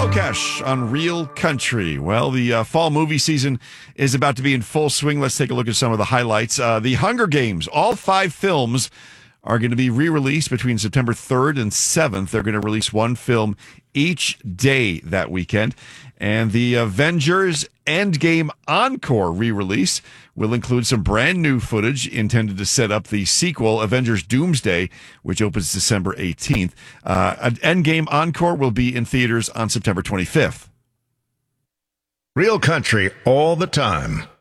Mokesh on Real Country. Well, the fall movie season is about to be in full swing. Let's take a look at some of the highlights. The Hunger Games, all 5 films are going to be re-released between September 3rd and 7th. They're going to release one film each day that weekend. And the Avengers Endgame Encore re-release will include some brand new footage intended to set up the sequel, Avengers Doomsday, which opens December 18th. Endgame Encore will be in theaters on September 25th. Real Country all the time.